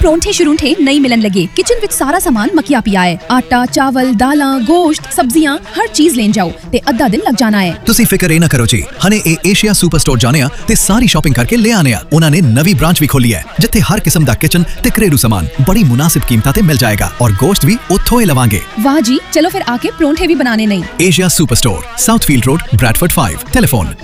परौंठे शुरूंठे नहीं मिलन लगे। किचन विच सारा सामान मकिया पिया है। आटा, चावल, दालां, गोश्त, सब्जियां हर चीज लेन जाओ ते अद्धा दिन लग जाना है। ਤੁਸੀਂ ਫਿਕਰ ਇਹ ਨਾ ਕਰੋ ਜੀ, ਹਨੇ ਇਹ ਏਸ਼ੀਆ ਸੁਪਰ ਸਟੋਰ ਜਾਣੇ ਆ ਤੇ ਸਾਰੀ ਸ਼ਾਪਿੰਗ ਕਰਕੇ ਲੈ ਆਨੇ ਆ। ਉਹਨਾਂ ਨੇ ਨਵੀਂ ਬ੍ਰਾਂਚ ਵੀ ਖੋਲੀ ਹੈ ਜਿੱਥੇ ਹਰ ਕਿਸਮ ਦਾ ਕਿਚਨ ਤੇ ਘਰੇਲੂ ਸਾਮਾਨ ਬੜੀ ਮੁਨਾਸਿਬ ਕੀਮਤਾਂ ਤੇ ਮਿਲ ਜਾਏਗਾ ਔਰ ਗੋਸ਼ਤ ਵੀ ਉੱਥੋਂ ਹੀ ਲਵਾਂਗੇ। वाह जी, चलो फिर आके परौंठे भी बनाने नहीं। Asia super store, साउथफील्ड road, Bradford 5, telephone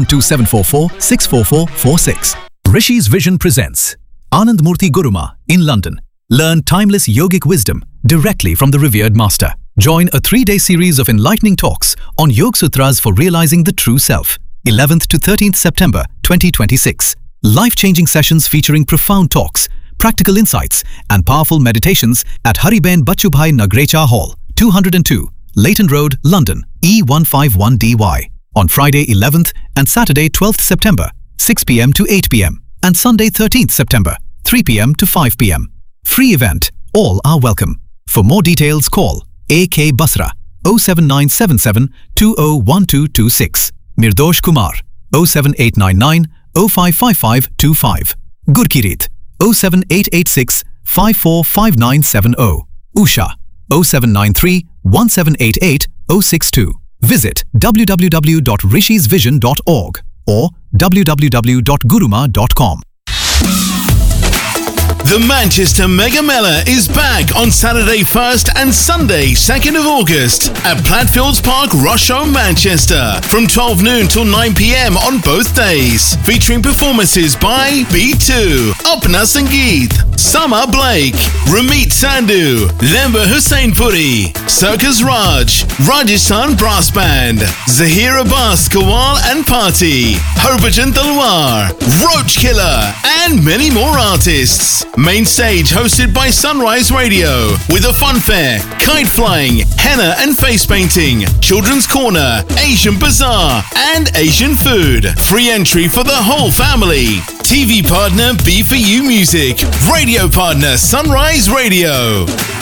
01274464446। Rishi's Vision presents Anand Murthy Guruma in London. Learn timeless yogic wisdom directly from the revered master. Join a 3-day series of enlightening talks on Yog Sutras for realizing the true self. 11th to 13th September 2026. Life-changing sessions featuring profound talks, practical insights and powerful meditations at Hariben Bachubhai Nagrecha Hall, 202, Leighton Road, London, E151DY. On Friday 11th and Saturday 12th September, 6 p.m. to 8 p.m. and Sunday 13th September, 3 p.m. to 5 p.m. Free event. All are welcome. For more details, call AK Basra 07977 201226. Nirdosh Kumar 07899 055525. Gurkirit 07886 545970. Usha 0793 1788 062. Visit www.rishisvision.org or www.guruma.com. The Manchester Mega Mela is back on Saturday 1st and Sunday 2nd of August at Platfields Park, Rusholme, Manchester from 12 noon till 9 p.m. on both days, featuring performances by B2, Apna Sangeet, Sama Blake, Ramit Sandhu, Lemba Husseinpuri, Circus Raj, Rajasthan Brass Band, Zahir Abbas Kawal and Party, Harbhajan Talwar, Roach Killer and many more artists. Main stage hosted by Sunrise Radio with a fun fair, kite flying, henna and face painting, children's corner, Asian bazaar and Asian food. Free entry for the whole family. TV partner B4U Music. Radio partner Sunrise Radio.